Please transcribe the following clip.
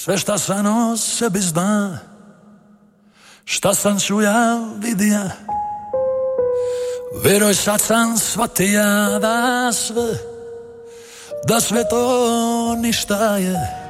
Sve šta sam o sebi zna, šta sam čuja, vidija, vjeroj sad sam shvatija da sve to ništa je.